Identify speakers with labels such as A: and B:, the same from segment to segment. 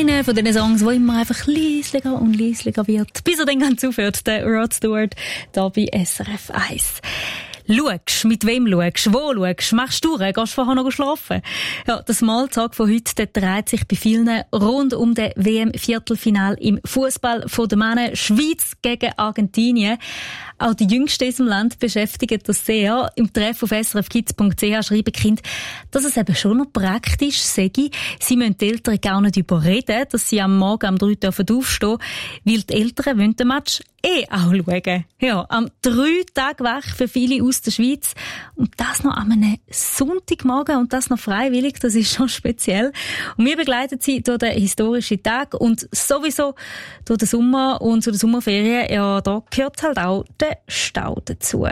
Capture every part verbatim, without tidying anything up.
A: einer von diesen Songs, der immer einfach leislicher und leislicher wird, bis er dann ganz aufhört, der Rod Stewart, da bei S R F eins. Schaust, mit wem schaust, wo schaust, machst du, gehst vorher noch schlafen? Ja, der Smalltalk von heute, der dreht sich bei vielen rund um den W M-Viertelfinal im Fußball von den Männern Schweiz gegen Argentinien. Auch die Jüngsten in diesem Land beschäftigen das sehr. Im Treff auf s r f kids punkt c h schreiben Kinder, dass es eben schon noch praktisch sei. Sie müssen die Eltern gar nicht überreden, dass sie am Morgen um drei aufstehen dürfen, weil die Eltern wollen den Match eh auch schauen. Ja, am drei Tage weg für viele aus der Schweiz. Und das noch an einem Sonntagmorgen und das noch freiwillig, das ist schon speziell. Und wir begleiten sie durch den historischen Tag und sowieso durch den Sommer und zu den Sommerferien. Ja, da gehört halt auch der Stau dazu.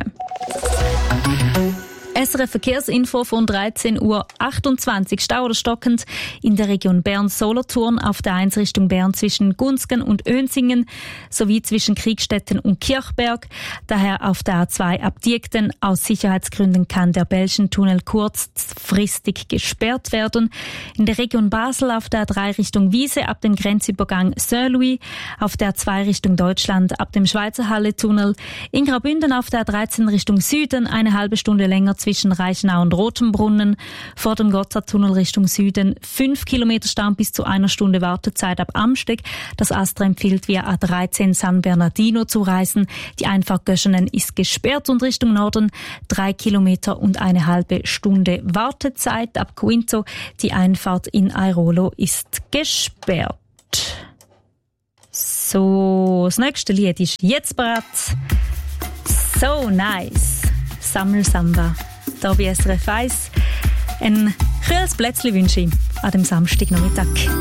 A: S R F Verkehrsinfo von dreizehn Uhr achtundzwanzig. Stau oder stockend in der Region Bern-Solothurn auf der eins Richtung Bern zwischen Gunzgen und Önsingen sowie zwischen Kriegstetten und Kirchberg. Daher auf der A zwei ab Diekten. Aus Sicherheitsgründen kann der Belschentunnel kurzfristig gesperrt werden. In der Region Basel auf der A drei Richtung Wiese ab dem Grenzübergang Saint-Louis. Auf der A zwei Richtung Deutschland ab dem Schweizer Halle-Tunnel. In Graubünden auf der A dreizehn Richtung Süden eine halbe Stunde länger zwischen Reichenau und Rotenbrunnen, vor dem Gotthardtunnel Richtung Süden, fünf Kilometer Stand bis zu einer Stunde Wartezeit ab Amsteg. Das Astra empfiehlt via A dreizehn San Bernardino zu reisen. Die Einfahrt Göschenen ist gesperrt und Richtung Norden drei Kilometer und eine halbe Stunde Wartezeit ab Quinto. Die Einfahrt in Airolo ist gesperrt. So, das nächste Lied ist jetzt bereit. So nice. Sammelsamba. Hier bei S R F eins. Ein kühles Plätzchen wünsche ich an dem Samstagnachmittag.